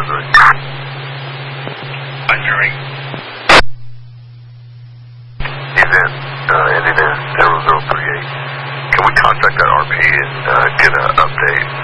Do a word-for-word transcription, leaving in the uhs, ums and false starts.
Roger. Roger. He's in, uh, ending in zero zero three eight. Can we contact that R P and uh, get an update?